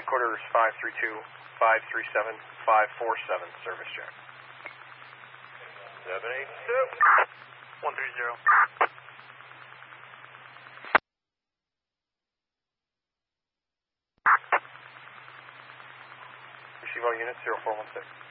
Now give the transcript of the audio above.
headquarters 532, 537, 547, service check. 782. 130. Receive all units 0416.